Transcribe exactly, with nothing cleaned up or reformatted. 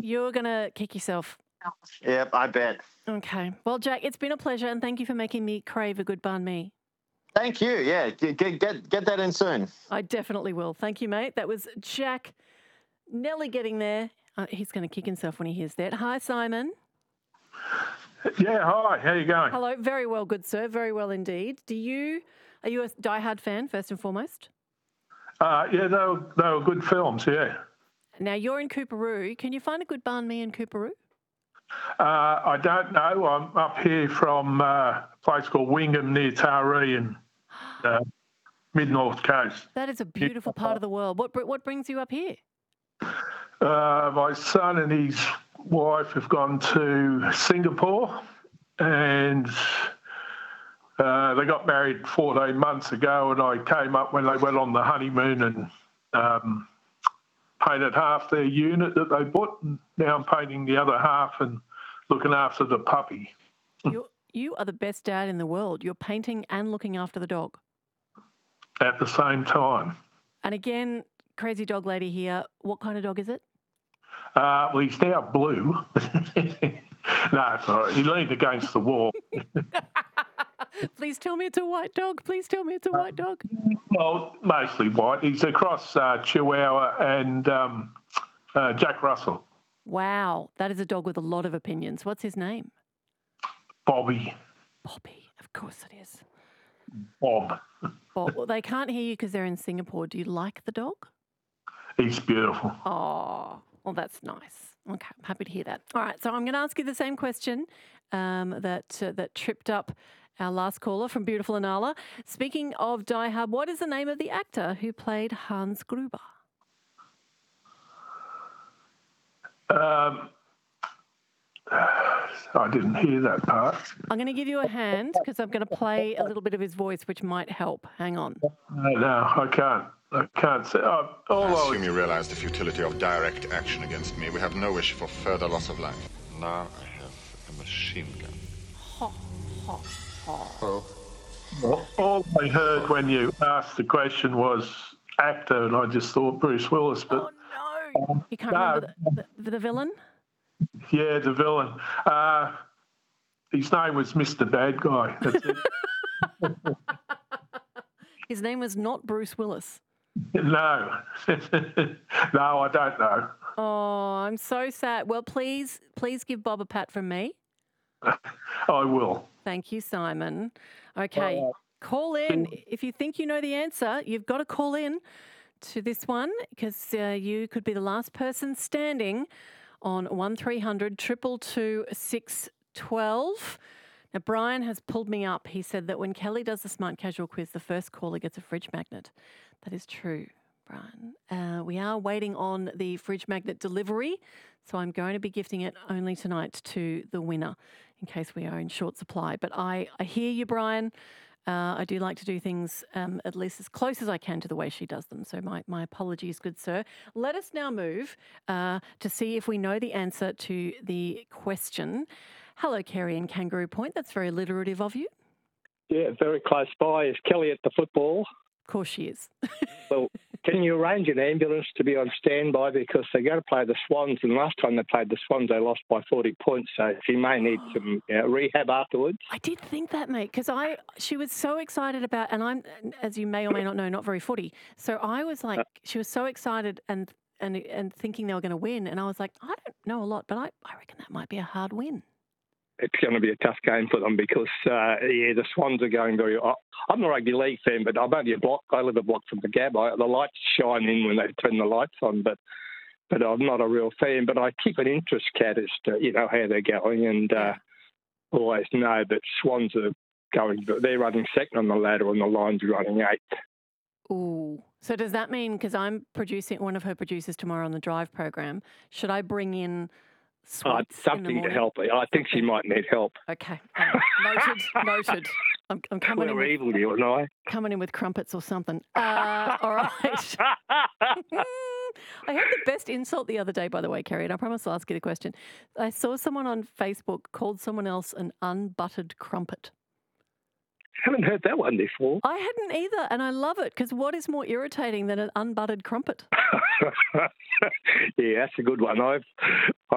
You're going to kick yourself. Yep, I bet. Okay. Well, Jack, it's been a pleasure, and thank you for making me crave a good banh mi. Thank you. Yeah, get get get that in soon. I definitely will. Thank you, mate. That was Jack. Nearly getting there. Uh, he's going to kick himself when he hears that. Hi, Simon. Yeah, hi. How you going? Hello. Very well, good sir. Very well indeed. Do you are you a diehard fan first and foremost? Uh, yeah, they were, they were good films. Yeah. Now you're in Coorparoo. Can you find a good banh mi in Coorparoo? Uh, I don't know. I'm up here from uh, a place called Wingham near Taree in uh, mid-north coast. That is a beautiful part of the world. What what brings you up here? Uh, my son and his wife have gone to Singapore, and uh, they got married fourteen months ago, and I came up when they went on the honeymoon and um, painted half their unit that they bought, and now I'm painting the other half and looking after the puppy. You you are the best dad in the world. You're painting and looking after the dog. At the same time. And again, crazy dog lady here. What kind of dog is it? Uh, well, he's now blue. No, it's all right. He leaned against the wall. Please tell me it's a white dog. Please tell me it's a white dog. Well, mostly white. He's a cross uh, Chihuahua and um, uh, Jack Russell. Wow, that is a dog with a lot of opinions. What's his name? Bobby. Bobby, of course it is. Bob. Bob. Well, they can't hear you because they're in Singapore. Do you like the dog? He's beautiful. Oh, well, that's nice. Okay, I'm happy to hear that. All right, so I'm going to ask you the same question um, that uh, that tripped up our last caller from beautiful Anala. Speaking of Die Hard, what is the name of the actor who played Hans Gruber? Um, I didn't hear that part. I'm going to give you a hand because I'm going to play a little bit of his voice, which might help. Hang on. No, no I can't. I can't say. Oh, all I I assume you realize the futility of direct action against me. We have no wish for further loss of life. Now I have a machine gun. Ha, ha, ha. All, all I heard when you asked the question was actor, and I just thought Bruce Willis. But oh no, you can't no. remember the, the, the villain? Yeah, the villain. Uh, his name was Mister Bad Guy. That's it. His name was not Bruce Willis. No. No, I don't know. Oh, I'm so sad. Well, please, please give Bob a pat from me. I will. Thank you, Simon. Okay, uh, call in. If you think you know the answer, you've got to call in to this one because uh, you could be the last person standing on one three hundred two two two six one two. Now, Brian has pulled me up. He said that when Kelly does the Smart Casual quiz, the first caller gets a fridge magnet. That is true, Brian. Uh, we are waiting on the fridge magnet delivery, so I'm going to be gifting it only tonight to the winner in case we are in short supply. But I, I hear you, Brian. Uh, I do like to do things um, at least as close as I can to the way she does them. So my, my apologies, good sir. Let us now move uh, to see if we know the answer to the question. Hello, Kerry in Kangaroo Point. That's very alliterative of you. Yeah, very close by. Is Kelly at the football? Of course she is. Well, can you arrange an ambulance to be on standby because they're going to play the Swans, and last time they played the Swans, they lost by forty points, so she may need some you know, rehab afterwards. I did think that, mate, because I she was so excited about, and I'm, as you may or may not know, not very footy. So I was like, she was so excited and and and thinking they were going to win, and I was like, I don't know a lot, but I, I reckon that might be a hard win. It's going to be a tough game for them because, uh, yeah, the Swans are going very... I'm a rugby league fan, but I'm only a block. I live a block from the Gab. I, the lights shine in when they turn the lights on, but but I'm not a real fan. But I keep an interest, Kat, as to, you know, how they're going and uh, always know that Swans are going... They're running second on the ladder and the Lions are running eighth. Ooh. So does that mean, because I'm producing, one of her producers tomorrow on the Drive program, should I bring in... Uh, something to help her. I think she might need help. Okay. Um, noted. Noted. I'm, I'm coming We're in with, evil, you and I. Coming in with crumpets or something. Uh, all right. I heard the best insult the other day, by the way, Kerry, and I promise I'll ask you the question. I saw someone on Facebook called someone else an unbuttered crumpet. I haven't heard that one before. I hadn't either, and I love it because what is more irritating than an unbuttered crumpet? Yeah, that's a good one. I've